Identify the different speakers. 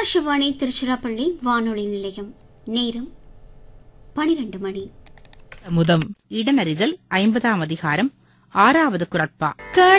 Speaker 1: ஆகாஷவாணி திருச்சிராப்பள்ளி வானொலி நிலையம். நேரம் 12 மணி.
Speaker 2: முதம் இடனறிதல் 50ஆம் அதிகாரம் 6வது குறட்பா.